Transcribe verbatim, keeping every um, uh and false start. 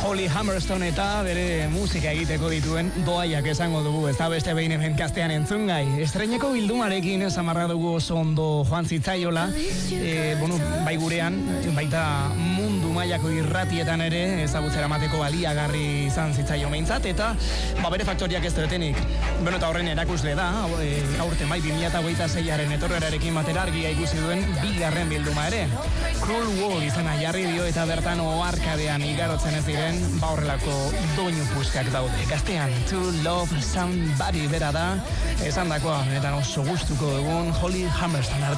Holly Humberstone eta bere musika egiteko dituen doaiak esango dugu, ez da beste behin hemen kastean entzun gai. Estreineko bildumarekin samarra dugu oso ondo joan zitzaiola, e, bueno, bai gurean, baita mundu mailako irratietan ere ezagutzera mateko baliagarri izan zitzaio meintzat, eta ba, bere faktoriak ez duetenik. Bueno, eta horren erakusle da, e, aurten bai bi mila hogeita seiaren etorrerarekin batera argia ikusi duen bigarren bilduma ere. Cruel World izena jarri dio eta bertan oharkadean igarotzen ez diren ba horrelako doinu puskak daude. Gaztean, To Love Somebody bera da, esan dakoa, eta oso gustuko dugun Holly Humberstone